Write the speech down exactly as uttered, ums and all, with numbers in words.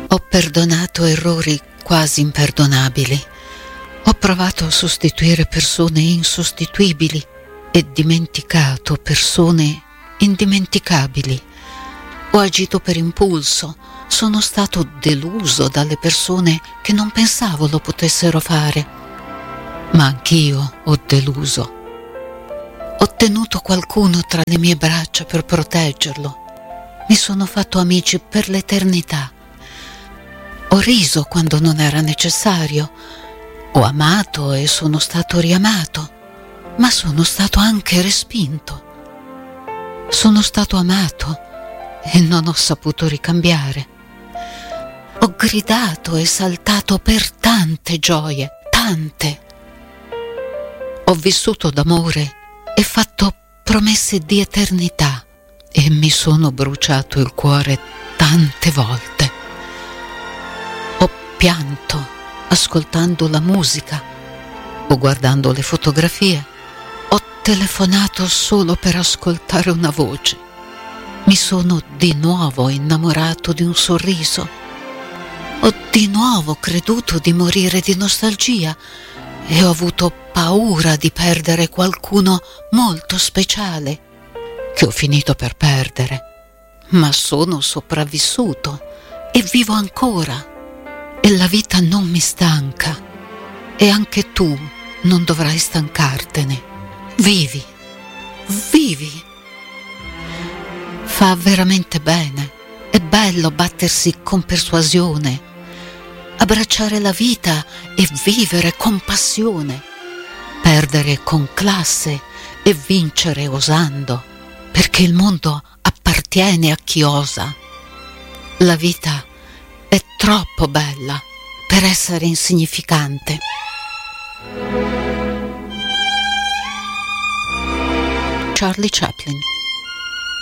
Ho perdonato errori quasi imperdonabili. Ho provato a sostituire persone insostituibili e dimenticato persone indimenticabili. Ho agito per impulso, sono stato deluso dalle persone che non pensavo lo potessero fare, ma anch'io ho deluso. Ho tenuto qualcuno tra le mie braccia per proteggerlo. Mi sono fatto amici per l'eternità. Ho riso quando non era necessario. Ho amato e sono stato riamato, ma sono stato anche respinto. Sono stato amato e non ho saputo ricambiare. Ho gridato e saltato per tante gioie, tante. Ho vissuto d'amore e fatto promesse di eternità e mi sono bruciato il cuore tante volte. Ho pianto ascoltando la musica o guardando le fotografie. Ho telefonato solo per ascoltare una voce. Mi sono di nuovo innamorato di un sorriso. Ho di nuovo creduto di morire di nostalgia e ho avuto paura di perdere qualcuno molto speciale che ho finito per perdere. Ma sono sopravvissuto e vivo ancora e la vita non mi stanca e anche tu non dovrai stancartene. Vivi, vivi. Fa veramente bene, è bello battersi con persuasione, abbracciare la vita e vivere con passione, perdere con classe e vincere osando, perché il mondo appartiene a chi osa. La vita è troppo bella per essere insignificante. Charlie Chaplin.